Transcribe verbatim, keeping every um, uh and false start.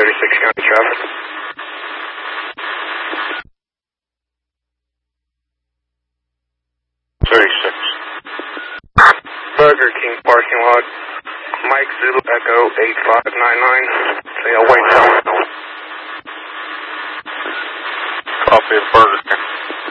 thirty-six County traffic. thirty-six. Burger King parking lot. Mike Zulu Echo eight five nine nine. Say I'll wait till. Copy of Burger King.